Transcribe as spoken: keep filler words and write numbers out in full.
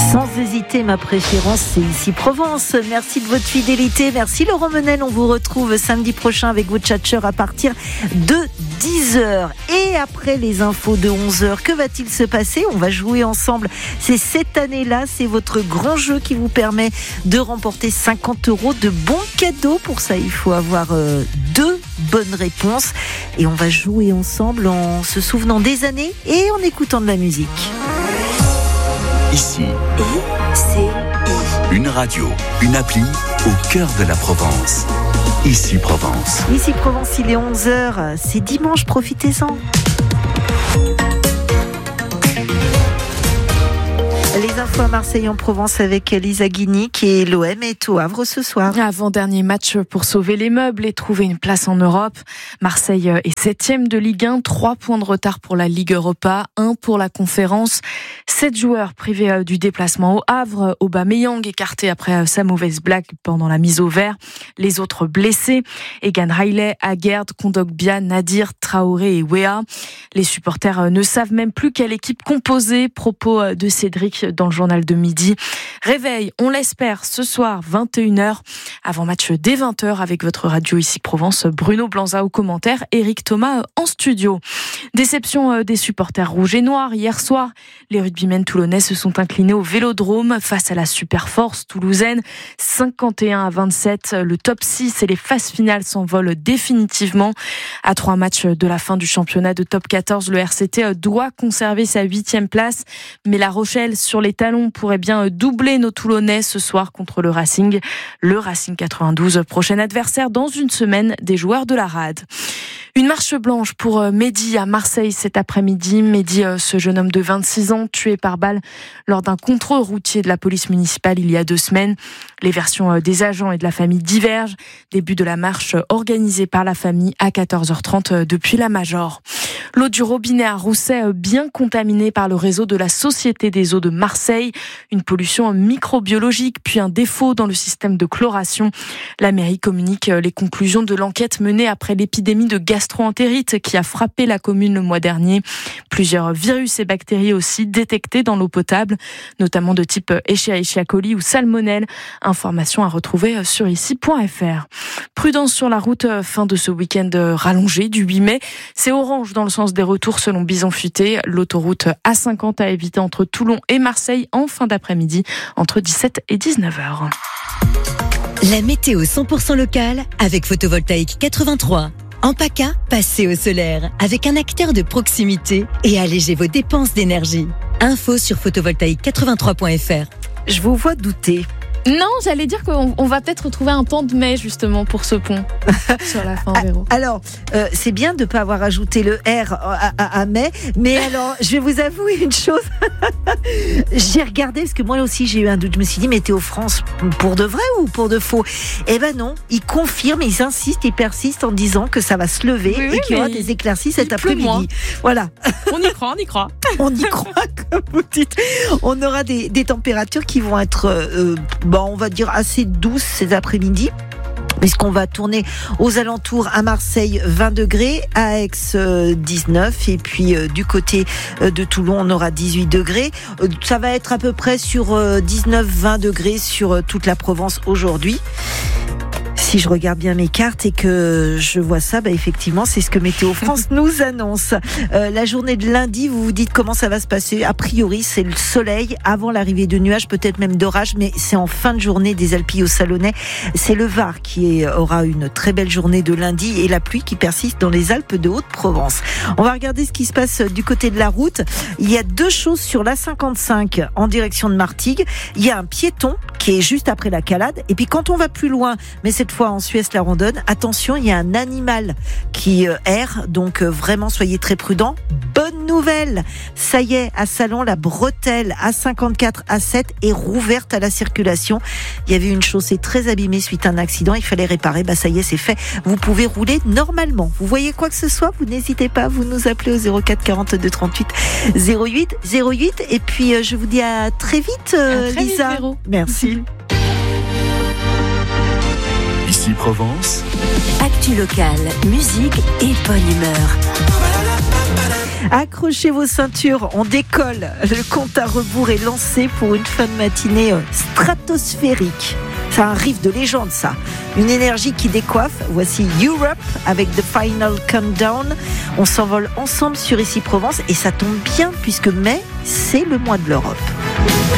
Sans hésiter, ma préférence, c'est ici Provence. Merci de votre fidélité. Merci Laurent Menel. On vous retrouve samedi prochain avec vos tchatcheurs à partir de dix heures. Et après les infos de onze heures, que va-t-il se passer ? On va jouer ensemble. C'est cette année-là, c'est votre grand jeu qui vous permet de remporter cinquante euros de bons cadeaux. Pour ça, il faut avoir euh, deux bonnes réponses. Et on va jouer ensemble en se souvenant des années et en écoutant de la musique. Ici, I C I. Une radio, une appli au cœur de la Provence. Ici Provence. Ici Provence, il est onze heures. C'est dimanche, profitez-en. Les infos à Marseille en Provence avec Lisa Guigny qui est l'O M est au Havre ce soir. Avant-dernier match pour sauver les meubles et trouver une place en Europe. Marseille est septième de Ligue un, trois points de retard pour la Ligue Europa, un pour la conférence. Sept joueurs privés du déplacement au Havre. Aubameyang écarté après sa mauvaise blague pendant la mise au vert. Les autres blessés, Egan Riley, Aguerd, Kondogbia, Nadir, Traoré et Wea. Les supporters ne savent même plus quelle équipe composer. Propos de Cédric dans le journal de midi. Réveil, on l'espère, ce soir, vingt et une heures. Avant match dès vingt heures avec votre radio ici Provence. Bruno Blanza au commentaire, Eric Thomas en studio. Déception des supporters rouges et noirs. Hier soir, les rugbymen toulonnais se sont inclinés au Vélodrome face à la Superforce toulousaine. cinquante et un à vingt-sept. Le top six et les phases finales s'envolent définitivement. À trois matchs de la fin du championnat de top quatorze, le R C T doit conserver sa huitième place. Mais La Rochelle, sur les talons, pourrait bien doubler nos Toulonnais ce soir contre le Racing. Le Racing quatre-vingt-douze, prochain adversaire dans une semaine des joueurs de la R A D. Une marche blanche pour Mehdi à Marseille cet après-midi. Mehdi, ce jeune homme de vingt-six ans, tué par balle lors d'un contrôle routier de la police municipale il y a deux semaines. Les versions des agents et de la famille divergent. Début de la marche organisée par la famille à quatorze heures trente depuis la Major. L'eau du robinet à Rousset, bien contaminée par le réseau de la Société des eaux de Marseille. Une pollution microbiologique, puis un défaut dans le système de chloration. La mairie communique les conclusions de l'enquête menée après l'épidémie de gastro-entérite qui a frappé la commune le mois dernier. Plusieurs virus et bactéries aussi détectés dans l'eau potable, notamment de type Escherichia coli ou salmonelle. Information à retrouver sur ici point f r. Prudence sur la route, fin de ce week-end rallongé du huit mai. C'est orange dans le sens des retours selon Bison Futé. L'autoroute A cinquante à éviter entre Toulon et Marseille en fin d'après-midi entre dix-sept et dix-neuf heures. La météo cent pour cent locale avec Photovoltaïque quatre-vingt-trois. En PACA, passez au solaire avec un acteur de proximité et allégez vos dépenses d'énergie. Info sur photovoltaïque quatre-vingt-trois point f r. Je vous vois douter. Non, j'allais dire qu'on on va peut-être retrouver un temps de mai justement pour ce pont sur la fin Véro. Alors, euh, c'est bien de ne pas avoir ajouté le R à, à, à mai, mais alors, je vais vous avouer une chose. J'ai regardé, parce que moi aussi j'ai eu un doute. Je me suis dit, Météo France, pour de vrai ou pour de faux ? Eh ben non, ils confirment, ils insistent, ils persistent en disant que ça va se lever oui, oui, et qu'il y aura des éclaircies cet après-midi. Voilà. On y croit, on y croit. On y croit, comme vous dites. On aura des, des températures qui vont être... Euh, Bon, on va dire assez douce cet après-midi. Puisqu'on va tourner aux alentours à Marseille vingt degrés, à Aix euh, dix-neuf et puis euh, du côté euh, de Toulon on aura dix-huit degrés. Euh, ça va être à peu près sur euh, dix-neuf vingt degrés sur euh, toute la Provence aujourd'hui. Si je regarde bien mes cartes et que je vois ça, bah effectivement, c'est ce que Météo France nous annonce. Euh, la journée de lundi, vous vous dites comment ça va se passer. A priori, c'est le soleil avant l'arrivée de nuages, peut-être même d'orages, mais c'est en fin de journée des Alpilles au Salonnais. C'est le Var qui est, aura une très belle journée de lundi et la pluie qui persiste dans les Alpes de Haute-Provence. On va regarder ce qui se passe du côté de la route. Il y a deux choses sur l'A cinquante-cinq en direction de Martigues. Il y a un piéton qui est juste après la Calade. Et puis quand on va plus loin, mais cette fois en Suez-la-Randonne, attention, il y a un animal qui euh, erre, donc euh, vraiment soyez très prudents. Bonne nouvelle, ça y est, à Salon, la bretelle A cinquante-quatre A sept est rouverte à la circulation. Il y avait une chaussée très abîmée suite à un accident, il fallait réparer, bah ça y est, c'est fait. Vous pouvez rouler normalement. Vous voyez quoi que ce soit, vous n'hésitez pas, vous nous appelez au zéro quatre quarante-deux trente-huit zéro huit zéro huit et puis euh, je vous dis à très vite, euh, à très Lisa. Vite, Merci. Ici Provence. Actu locale, musique et bonne humeur. Accrochez vos ceintures, on décolle. Le compte à rebours est lancé pour une fin de matinée stratosphérique. C'est un riff de légende, ça. Une énergie qui décoiffe. Voici Europe avec The Final Countdown. On s'envole ensemble sur Ici Provence et ça tombe bien puisque mai, c'est le mois de l'Europe.